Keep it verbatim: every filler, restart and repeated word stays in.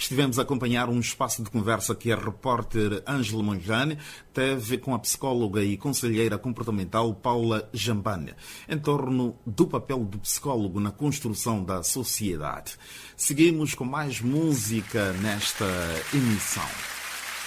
estivemos a acompanhar um espaço de conversa que a repórter Ângela Monjane teve com a psicóloga e conselheira comportamental Paula Jambane, em torno do papel do psicólogo na construção da sociedade. Seguimos com mais música nesta emissão.